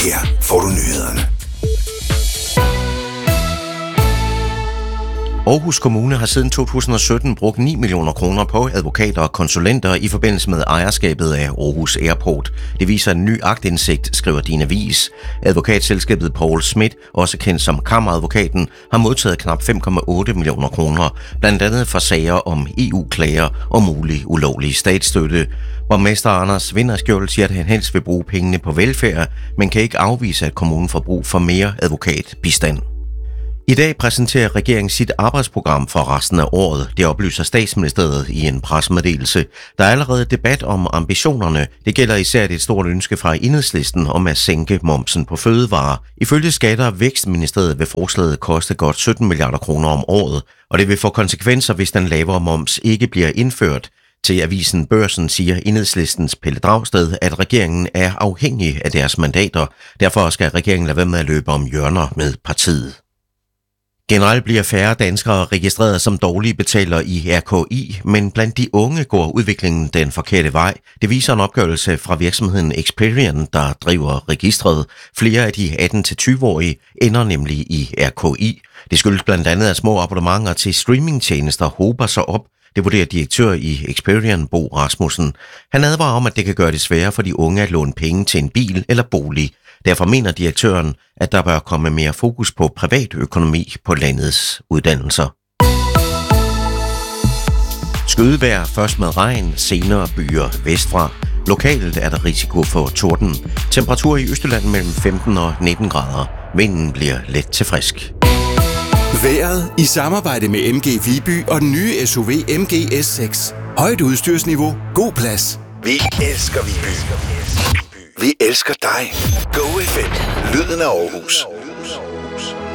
Her får du nyhederne. Aarhus Kommune har siden 2017 brugt 9 millioner kroner på advokater og konsulenter i forbindelse med ejerskabet af Aarhus Airport. Det viser en ny aktindsigt, skriver Din Avis. Advokatselskabet Poul Schmidt, også kendt som Kammeradvokaten, har modtaget knap 5,8 millioner kroner, blandt andet for sager om EU-klager og mulig ulovlig statsstøtte. Borgmester Anders Vinderskjold siger, at han helst vil bruge pengene på velfærd, men kan ikke afvise, at kommunen får brug for mere advokatbistand. I dag præsenterer regeringen sit arbejdsprogram for resten af året. Det oplyser Statsministeriet i en pressemeddelelse. Der er allerede debat om ambitionerne. Det gælder især et stort ønske fra Enhedslisten om at sænke momsen på fødevarer. Ifølge Skatte- og Vækstministeriet vil forslaget koste godt 17 milliarder kroner om året, og det vil få konsekvenser, hvis den lavere moms ikke bliver indført. Til avisen Børsen siger Enhedslistens Pelle Dragsted, at regeringen er afhængig af deres mandater. Derfor skal regeringen lade være med at løbe om hjørner med partiet. Generelt bliver færre danskere registreret som dårlige betalere i RKI, men blandt de unge går udviklingen den forkerte vej. Det viser en opgørelse fra virksomheden Experian, der driver registret. Flere af de 18-20-årige ender nemlig i RKI. Det skyldes blandt andet, at små abonnementer til streamingtjenester hober sig op. Det vurderer direktør i Experian, Bo Rasmussen. Han advarer om, at det kan gøre det sværere for de unge at låne penge til en bil eller bolig. Derfor mener direktøren, at der bør komme mere fokus på privatøkonomi på landets uddannelser. Skydevejr først med regn, senere byer vestfra. Lokalt er der risiko for torden. Temperatur i Østjylland mellem 15 og 19 grader. Vinden bliver let til frisk. Vejret i samarbejde med MG Viby og den nye SUV MG S6. Højt udstyrsniveau, god plads. Vi elsker Viby. Vi elsker dig. Go FM. Lyden af Aarhus.